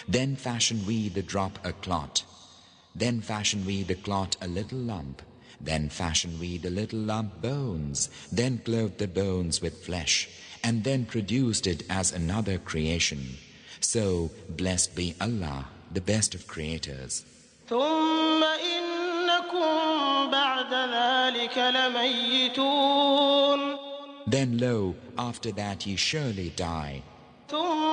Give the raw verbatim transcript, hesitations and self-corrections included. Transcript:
Then fashion we the drop a clot. Then fashion we the clot a little lump. Then fashion we the little lump bones. Then clothed the bones with flesh. And then produced it as another creation. So blessed be Allah, the best of creators. ثم إنكم بعد ذلك لميتون. Then lo, after that ye surely die. ثم